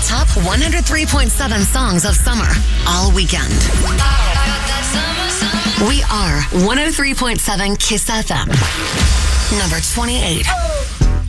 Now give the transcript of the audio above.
top 103.7 songs of summer all weekend. We are 103.7 Kiss FM. Number 28.